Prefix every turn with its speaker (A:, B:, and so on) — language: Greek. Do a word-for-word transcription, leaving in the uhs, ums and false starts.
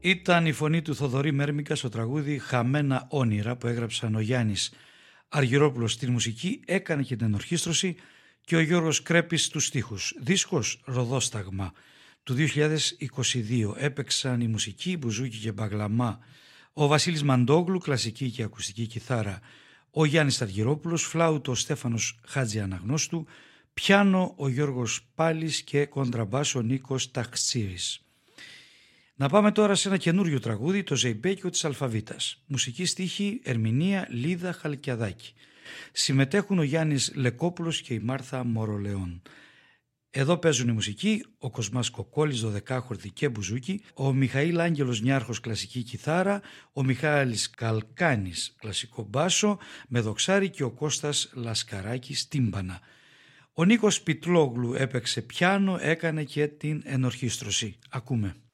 A: Ήταν η φωνή του Θοδωρή Μέρμικα στο τραγούδι «Χαμένα όνειρα» που έγραψαν ο Γιάννης Αργυρόπουλος στην μουσική, έκανε και την ενορχήστρωση και ο Γιώργος Κρέπης στους στίχους. Δίσκος «Ροδόσταγμα» του δύο χιλιάδες είκοσι δύο. Έπαιξαν η μουσική, μπουζούκι και μπαγλαμά, ο Βασίλης Μαντόγλου, κλασική και ακουστική κιθάρα, ο Γιάννης Αργυρόπουλος, φλάουτο ο Στέφανος Χατζιαναγνώστου, πιάνο ο Γιώργος Πάλης και κοντραμπάσο ο Νίκος Ταξίρης. Να πάμε τώρα σε ένα καινούριο τραγούδι, το Ζεϊμπέκιο της Αλφαβήτας. Μουσική στίχη, ερμηνεία Λίδα Χαλκιαδάκη. Συμμετέχουν ο Γιάννης Λεκόπουλος και η Μάρθα Μορολεόν. Εδώ παίζουν η μουσική, ο Κοσμάς Κοκόλης δωδεκάχορδη και μπουζούκι, ο Μιχαήλ Άγγελος Νιάρχος κλασική κιθάρα, ο Μιχάλης Καλκάνης κλασικό μπάσο με δοξάρι και ο Κώστας Λασκαράκης τύμπανα. Ο Νίκος Πιτλόγλου έπαιξε πιάνο, έκανε και την ενορχήστρωση. Ακούμε.